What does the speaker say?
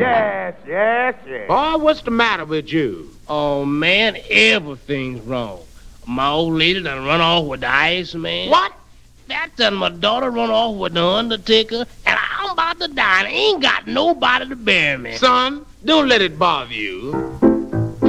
Yes, yes, yes. Boy, what's the matter with you? Oh, man, everything's wrong. My old lady done run off with the Iceman. What? That done my daughter run off with the Undertaker, and I'm about to die, and I ain't got nobody to bury me. Son, don't let it bother you.